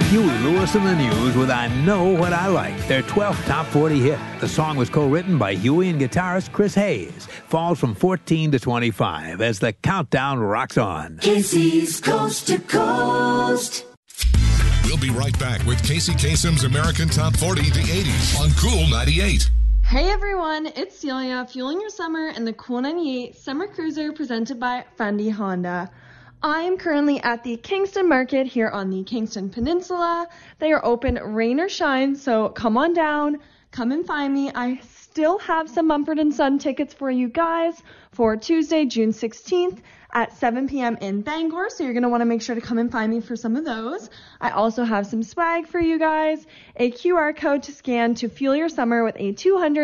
Huey Lewis and the News with I Know What I Like, their 12th top 40 hit. The song was co-written by Huey and guitarist Chris Hayes. Falls from 14 to 25 as the countdown rocks on. Casey's Coast to Coast. We'll be right back with Casey Kasem's American Top 40, the 80s on Cool 98. Hey everyone, it's Celia, fueling your summer in the Cool 98 Summer Cruiser presented by Fundy Honda. I am currently at the Kingston Market here on the Kingston Peninsula. They are open rain or shine, so come on down, come and find me. I still have some Mumford & Son tickets for you guys for Tuesday, June 16th at 7 p.m. in Bangor, so you're going to want to make sure to come and find me for some of those. I also have some swag for you guys, a QR code to scan to fuel your summer with a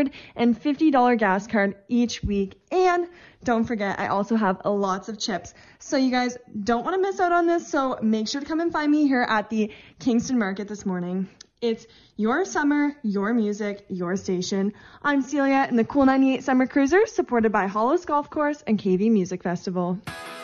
$250 gas card each week, and don't forget, I also have lots of chips. So you guys don't want to miss out on this, so make sure to come and find me here at the Kingston Market this morning. It's your summer, your music, your station. I'm Celia in the Cool 98 Summer Cruiser, supported by Hollows Golf Course and KV Music Festival.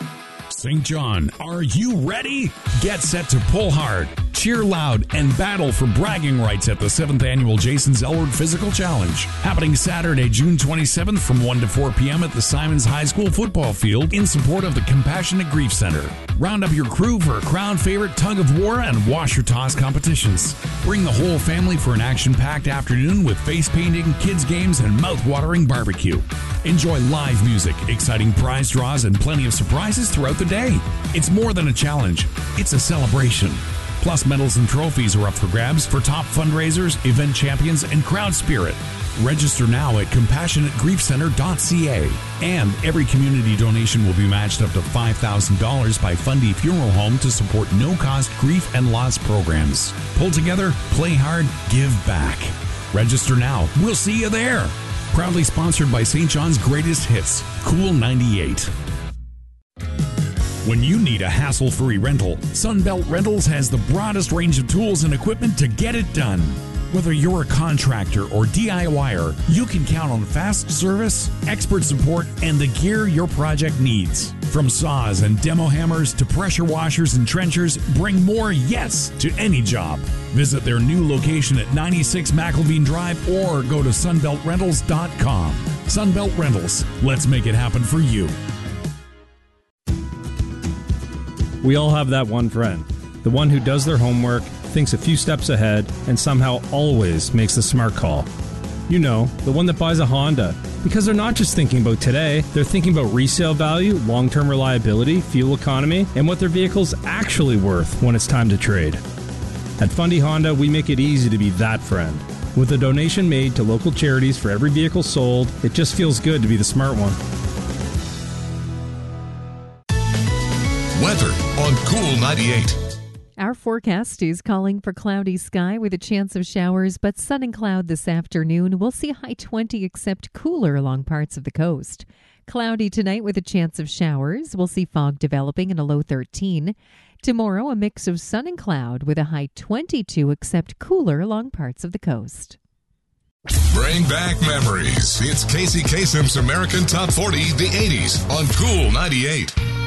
St. John, are you ready? Get set to pull hard, cheer loud, and battle for bragging rights at the 7th Annual Jason Zellward Physical Challenge. Happening Saturday, June 27th from 1 to 4 p.m. at the Simons High School football field in support of the Compassionate Grief Center. Round up your crew for a crowd favorite tug of war and wash your toss competitions. Bring the whole family for an action-packed afternoon with face painting, kids games, and mouth-watering barbecue. Enjoy live music, exciting prize draws, and plenty of surprises throughout the day. It's more than a challenge, it's a celebration. Plus, medals and trophies are up for grabs for top fundraisers, event champions, and crowd spirit. Register now at CompassionateGriefCenter.ca. And every community donation will be matched up to $5,000 by Fundy Funeral Home to support no-cost grief and loss programs. Pull together, play hard, give back. Register now. We'll see you there. Proudly sponsored by St. John's Greatest Hits, Cool 98. When you need a hassle-free rental, Sunbelt Rentals has the broadest range of tools and equipment to get it done. Whether you're a contractor or DIYer, you can count on fast service, expert support, and the gear your project needs. From saws and demo hammers to pressure washers and trenchers, bring more yes to any job. Visit their new location at 96 McElveen Drive or go to sunbeltrentals.com. Sunbelt Rentals, let's make it happen for you. We all have that one friend, the one who does their homework, thinks a few steps ahead, and somehow always makes the smart call. You know, the one that buys a Honda. Because they're not just thinking about today, they're thinking about resale value, long-term reliability, fuel economy, and what their vehicle's actually worth when it's time to trade. At Fundy Honda, we make it easy to be that friend. With a donation made to local charities for every vehicle sold, it just feels good to be the smart one. Weather on Cool 98. Our forecast is calling for cloudy sky with a chance of showers, but sun and cloud this afternoon. We'll see high 20 except cooler along parts of the coast. Cloudy tonight with a chance of showers. We'll see fog developing in a low 13. Tomorrow, a mix of sun and cloud with a high 22 except cooler along parts of the coast. Bring back memories. It's Casey Kasem's American Top 40, the 80s on Cool 98.